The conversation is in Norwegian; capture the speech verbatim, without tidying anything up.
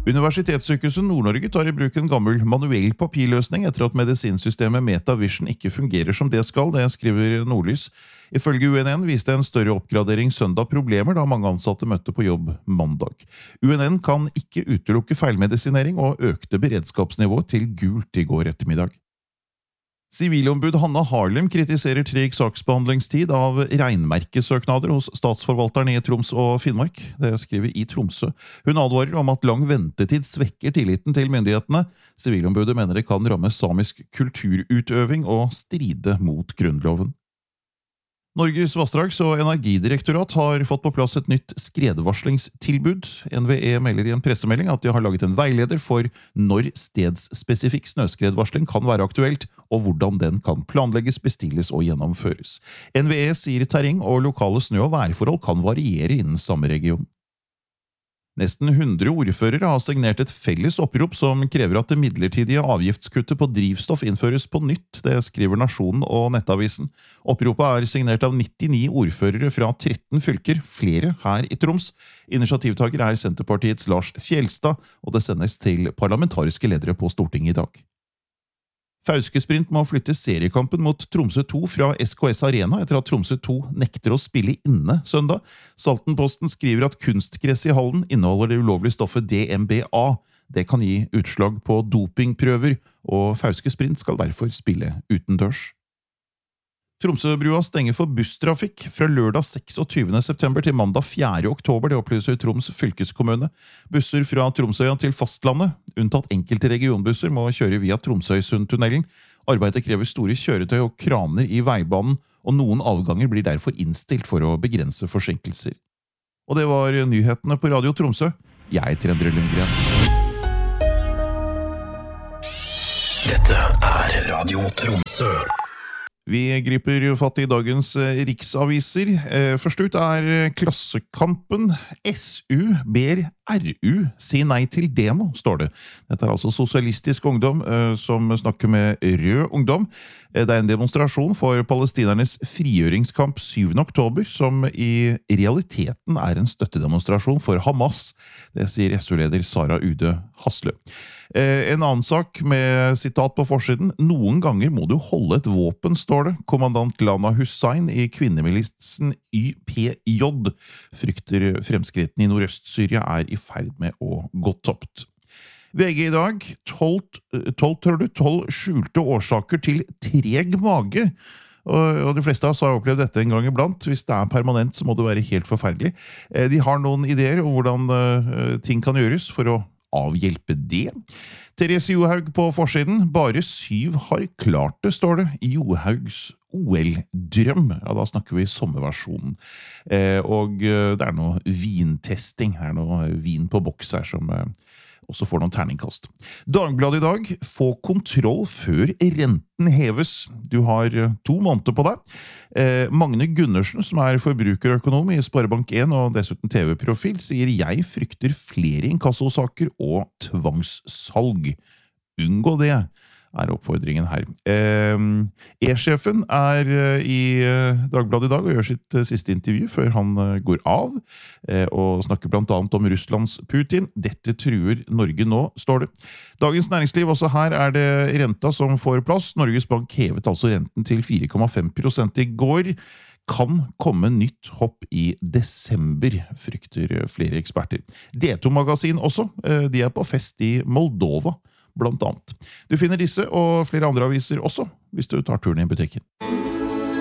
Universitetssykehuset Nord-Norge tar i bruk en gammel manuell papirløsning etter at medisinsystemet MetaVision ikke fungerer som det skal, det skriver Nordlys. Ifølge U N N viste en større oppgradering søndag problemer da mange ansatte møtte på jobb mandag. U N N kan ikke utelukke feilmedisinering og økte beredskapsnivået til gult i går ettermiddag. Sivilombud Hanna Harlem kritiserer treg saksbehandlingstid av regnmerkesøknader hos statsforvalteren i Troms og Finnmark. Det skriver i Tromsø. Hun advarer om at lang ventetid svekker tilliten til myndighetene. Sivilombudet mener det kan ramme samisk kulturutøving og stride mot grunnloven. Norges vassdrags- og energidirektorat har fått på plass et nytt skredvarslingstilbud. N V E melder i en pressemelding at de har laget en veileder for når stedsspesifikk snøskredvarsling kan være aktuelt, og hvordan den kan planlegges, bestilles og gjennomføres. N V E sier terreng og lokale snø- og værforhold kan variere innen samme region. Nesten hundre ordførere har signert et felles opprop som krever at det midlertidige avgiftskuttet på drivstoff innføres på nytt, det skriver Nasjonen og Nettavisen. Oppropet er signert av nittini ordførere fra tretten fylker, flere her i Troms. Initiativtaker er Senterpartiets Lars Fjellstad, og det sendes til parlamentariske ledere på Stortinget i dag. Fauske Sprint må flytte seriekampen mot Tromsø to fra S K S Arena etter at Tromsø to nekter å spille inne søndag. Saltenposten skriver at kunstgress i hallen inneholder det ulovlige stoffet D M B A. Det kan gi utslag på dopingprøver, og Fauske Sprint skal derfor spille utendørs. Tromsøbrua stenger for busstrafikk fra lørdag seksogtyvende september til mandag fjerde oktober, det opplyser Troms fylkeskommune. Busser fra Tromsøya til fastlandet, unntatt enkelte regionbusser, må kjøre via Tromsøysundtunnelen. Arbeidet krever store kjøretøy og kraner i veibanen, og noen avganger blir derfor innstilt for å begrense forsinkelser. Og det var nyhetene på Radio Tromsø. Jeg heter Endre Lundgren. Dette er Radio Tromsø. Vi griper fatt i dagens riksaviser. Først ut er Klassekampen. S U ber R U si nei til demo, står det. Dette er altså Sosialistisk Ungdom som snakker med Rød Ungdom. Det er en demonstrasjon for palestinernes frigjøringskamp syvende oktober, som i realiteten er en støttedemonstrasjon for Hamas. Det sier S U-leder Sara Ude Haslø. En annen sak med sitat på forsiden. Noen ganger må du holde et våpen, står det. Kommandant Lana Hussein i kvinnemilitsen Y P J frykter fremskrittene i Nordøst-Syria er i ferd med å gå topt. V G i dag, tolv skjulte årsaker til treg mage. Og de fleste av oss har opplevd dette en gang iblant. Hvis det er permanent, så må det være helt forferdelig. De har noen ideer om hvordan ting kan gjøres for å avhjelpe det. Therese Johaug på forsiden. Bare syv har klart det, står det. Johaugs O L-drøm. Ja, da snakker vi sommerversjonen. Eh, og det er noe vintesting. Her noe vin på boks her som eh, også får noen terningkast. Dagbladet i dag. Få kontroll før renten heves. Du har to måneder på deg. Eh, Magne Gundersen, som er forbrukerøkonom i Sparebank en og dessuten T V-profil, sier jeg frykter flere inkassosaker og tvangssalg. Unngå det, er oppfordringen her. E-sjefen er i Dagbladet i dag og gjør sitt siste intervju før han går av, og snakker blant annet om Russlands Putin. Dette truer Norge nå, står det. Dagens Næringsliv, også her er det renta som får plass. Norges Bank hevet altså renten til fire komma fem prosent i går. Kan komme nytt hopp i desember, frykter flere eksperter. D to-magasin også, de er på fest i Moldova, blant annet. Du finner disse og flere andre aviser også, hvis du tar turen i butikken.